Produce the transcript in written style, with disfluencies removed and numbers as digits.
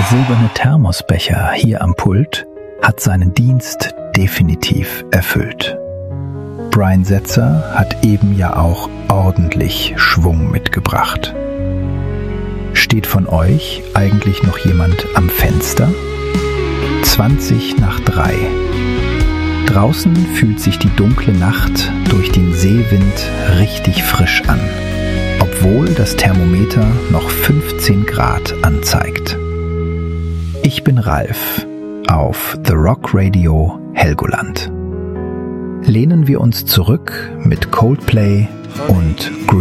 silberne Thermosbecher hier am Pult hat seinen Dienst definitiv erfüllt. Brian Setzer hat eben ja auch ordentlich Schwung mitgebracht. Steht von euch eigentlich noch jemand am Fenster? 2:20. Draußen fühlt sich die dunkle Nacht durch den Seewind richtig frisch an, obwohl das Thermometer noch 15 Grad anzeigt. Ich bin Ralf auf The Rock Radio Helgoland. Lehnen wir uns zurück mit Coldplay und Green